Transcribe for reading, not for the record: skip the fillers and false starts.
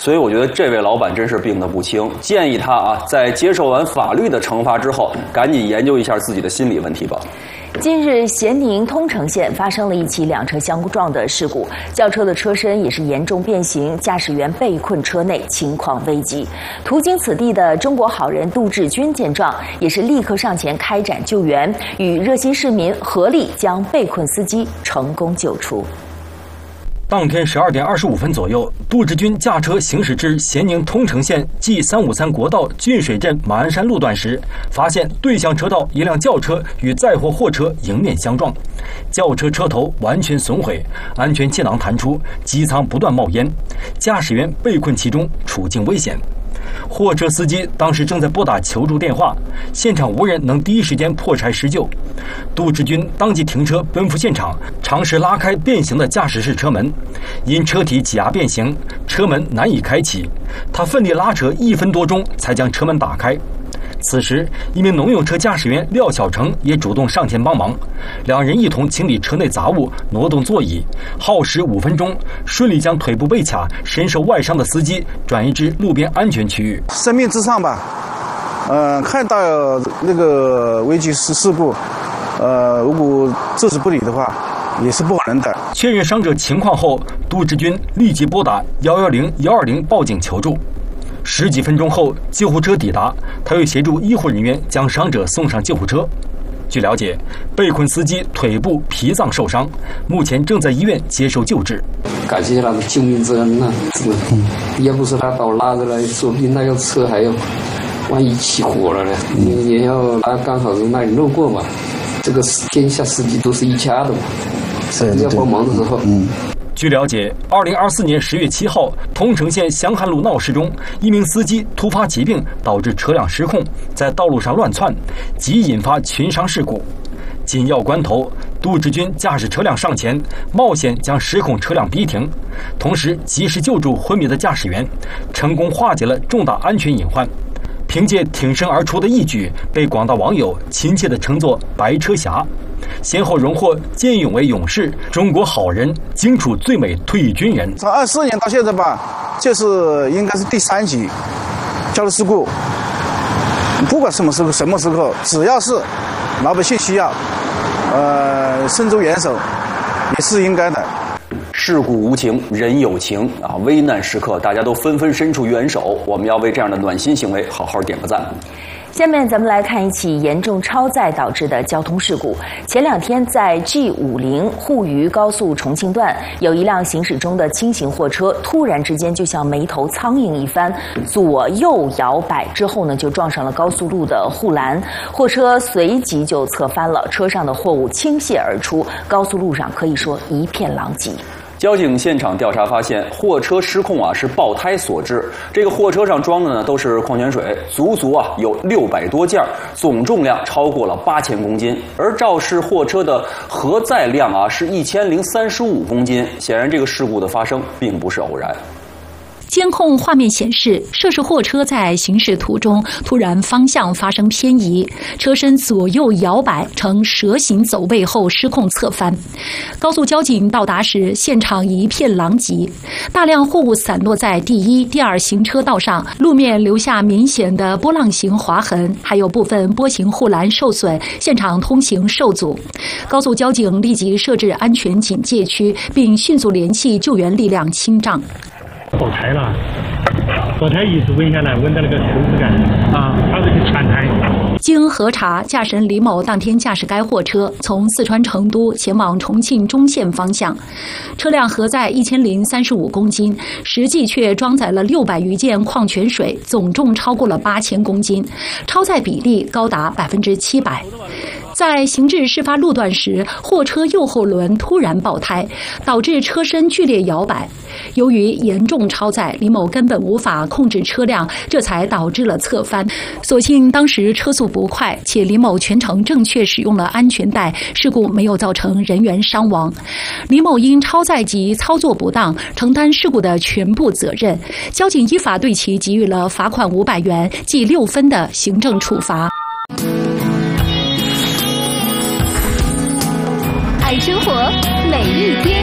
所以我觉得这位老板真是病得不轻，建议他啊，在接受完法律的惩罚之后，赶紧研究一下自己的心理问题吧。 近日，咸宁通城县发生了一起两车相撞的事故，轿车的车身也是严重变形，驾驶员被困车内，情况危急。途经此地的中国好人杜志军见状，也是立刻上前开展救援，与热心市民合力将被困司机成功救出。 当天12点25分左右，杜志军驾车行驶至咸宁通城县 G353国道郡水镇马鞍山路段时，发现对向车道一辆轿车与载货货车迎面相撞，轿车车头完全损毁，安全气囊弹出，机舱不断冒烟，驾驶员被困其中，处境危险。货车司机当时正在拨打求助电话，现场无人能第一时间破柴施救。杜志军当即停车奔赴现场，尝试拉开变形的驾驶室车门，因车体挤压变形，车门难以开启。他奋力拉扯1分多钟才将车门打开。此时，一名农用车驾驶员廖小成也主动上前帮忙，两人一同清理车内杂物，挪动座椅，耗时5分钟，顺利将腿部被卡、身受外伤的司机转移至路边安全区域。 生命至上吧，看到那个危急事故，如果置之不理的话，也是不可能的。 确认伤者情况后，杜志军立即拨打110、120报警求助。10几分钟后，救护车抵达，他又协助医护人员将伤者送上救护车。据了解，被困司机腿部脾脏受伤，目前正在医院接受救治。 感谢他的救命之恩呐！要不是他把我拉着来，说不定那个车还要万一起火了呢。也要他刚好是那里路过嘛，这个天下司机都是一家的嘛，要帮忙的时候。 据了解，2024年10月7号，通城县祥汉路闹市中，一名司机突发疾病导致车辆失控，在道路上乱窜，即引发群伤事故。紧要关头，杜志军驾驶车辆上前，冒险将失控车辆逼停，同时及时救助昏迷的驾驶员，成功化解了重大安全隐患。凭借挺身而出的义举，被广大网友亲切地称作“白车侠”，先后荣获见义勇为勇士、中国好人、荆楚最美退役军人。 从24年到现在吧，这是应该是第3起交通事故。不管什么时候，只要是老百姓需要，伸出援手，也是应该的。 事故无情，人有情啊！危难时刻，大家都纷纷伸出援手，我们要为这样的暖心行为好好点个赞。 下面咱们来看一起严重超载导致的交通事故。前2天在 G50沪渝高速重庆段，有一辆行驶中的轻型货车突然之间就像没头苍蝇一般左右摇摆，之后呢就撞上了高速路的护栏，货车随即就侧翻了，车上的货物倾泻而出，高速路上可以说一片狼藉。 交警现场调查发现，货车失控是爆胎所致。这个货车上装的呢都是矿泉水，足足有600多件，总重量超过了8000公斤。而肇事货车的核载量是1035公斤。显然，这个事故的发生并不是偶然。 监控画面显示，涉事货车在行驶途中突然方向发生偏移，车身左右摇摆呈蛇形走位后失控侧翻。高速交警到达时，现场一片狼藉，大量货物散落在第1、第2行车道上，路面留下明显的波浪形划痕，还有部分波形护栏受损，现场通行受阻。高速交警立即设置安全警戒区，并迅速联系救援力量清障。 爆胎了，爆胎一直闻下来，闻到那个臭质感它是个全胎。 经核查，驾驶人李某当天驾驶该货车从四川成都前往重庆中线方向，车辆核载1035公斤，实际却装载了600余件矿泉水，总重超过了8000公斤，超载比例高达700%。在行至事发路段时，货车右后轮突然爆胎，导致车身剧烈摇摆。由于严重超载，李某根本无法控制车辆，这才导致了侧翻。所幸当时车速不快，且李某全程正确使用了安全带，事故没有造成人员伤亡。李某因超载及操作不当，承担事故的全部责任。交警依法对其给予了罚款500元、记6分的行政处罚。